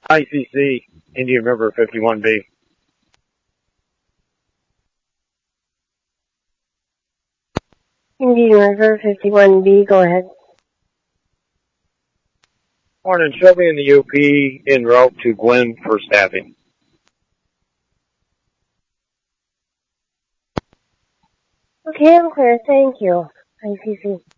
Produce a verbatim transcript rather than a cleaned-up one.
I C C, Indian River fifty-one B. Indian River fifty-one B, go ahead. Morning, show me in the U P en route to Gwen for staffing. Okay, I'm clear. Thank you. I C C.